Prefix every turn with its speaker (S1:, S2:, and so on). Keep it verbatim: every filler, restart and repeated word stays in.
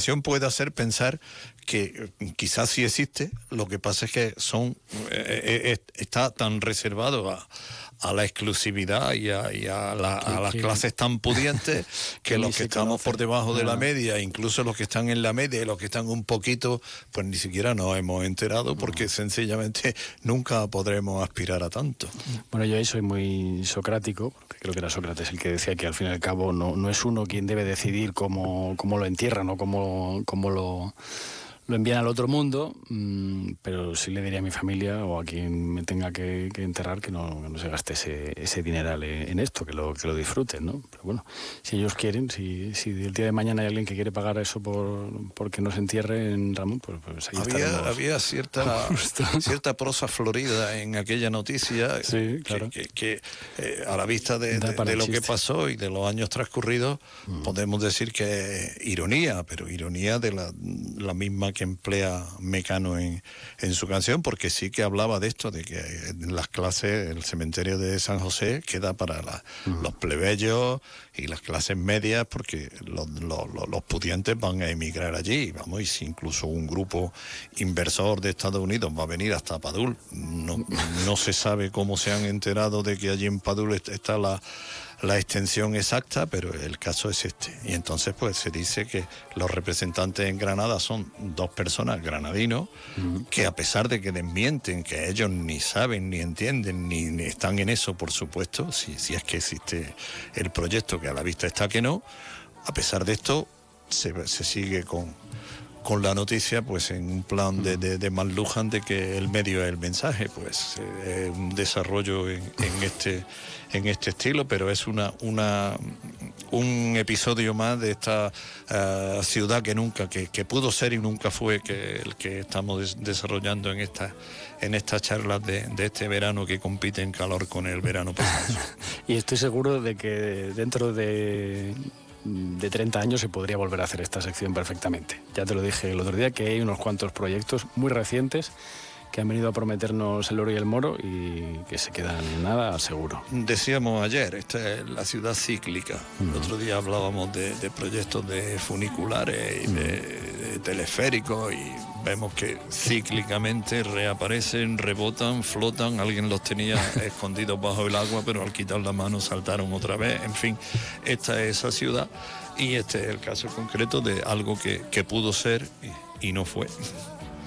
S1: información puede hacer pensar que quizás sí existe, lo que pasa es que son eh, eh, está tan reservado a, a la exclusividad y a, y a, la, a las clases tan pudientes que, que los que estamos por debajo de la media, incluso los que están en la media y los que están un poquito, pues ni siquiera nos hemos enterado porque uh-huh. sencillamente nunca podremos aspirar a tanto.
S2: Bueno, yo ahí soy muy socrático, porque creo que era Sócrates el que decía que al fin y al cabo no, no es uno quien debe decidir cómo, cómo lo entierran o cómo, cómo lo... lo envían al otro mundo, mmm, pero sí le diría a mi familia o a quien me tenga que, que enterrar que no, que no se gaste ese, ese dineral en esto, que lo, que lo disfruten, ¿no? Pero bueno, si ellos quieren, si, si el día de mañana hay alguien que quiere pagar eso por porque no se entierre en Ramón, pues, pues ahí
S1: había,
S2: estaremos.
S1: Había cierta, cierta prosa florida en aquella noticia,
S2: sí, claro.
S1: que, que, que eh, a la vista de, de, de lo que pasó y de los años transcurridos, mm. podemos decir que es ironía, pero ironía de la, la misma que emplea Mecano en, en su canción, porque sí que hablaba de esto, de que en las clases, el cementerio de San José queda para la, uh-huh. los plebeyos y las clases medias, porque los, los, los pudientes van a emigrar allí, vamos, y si incluso un grupo inversor de Estados Unidos va a venir hasta Padul, no, no se sabe cómo se han enterado de que allí en Padul está la la extensión exacta, pero el caso es este. Y entonces pues se dice que los representantes en Granada son dos personas granadinos, uh-huh. que a pesar de que desmienten, que ellos ni saben, ni entienden, ni, ni están en eso, por supuesto, si, si es que existe el proyecto, que a la vista está que no, a pesar de esto se, se sigue con... con la noticia, pues en un plan de, de, de McLuhan de que el medio es el mensaje, pues eh, un desarrollo en, en este en este estilo, pero es una una un episodio más de esta uh, ciudad que nunca, que, que pudo ser y nunca fue, que el que estamos des- desarrollando en esta en estas charlas de, de este verano que compite en calor con el verano pasado.
S2: Y estoy seguro de que dentro de de treinta años se podría volver a hacer esta sección perfectamente. Ya te lo dije el otro día, que hay unos cuantos proyectos muy recientes que han venido a prometernos el oro y el moro y que se quedan en nada, seguro.
S1: Decíamos ayer, esta es la ciudad cíclica. Uh-huh. El otro día hablábamos de, de proyectos de funiculares y uh-huh. de, de teleféricos, y vemos que cíclicamente reaparecen, rebotan, flotan. Alguien los tenía escondidos bajo el agua, pero al quitar la mano saltaron otra vez. En fin, esta es esa ciudad, y este es el caso concreto de algo que, que pudo ser y, y no fue.